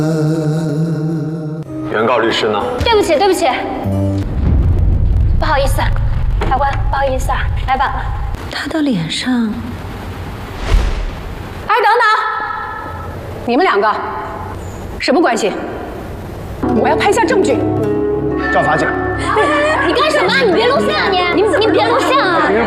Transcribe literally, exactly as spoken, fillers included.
原告律师呢？ 对不起，对不起，不好意思，法官，不好意思啊，来吧。 他的脸上…… 哎，等等，你们两个什么关系？我要拍下证据。 赵法警， 你干什么？你别录像啊！你你你别录像啊！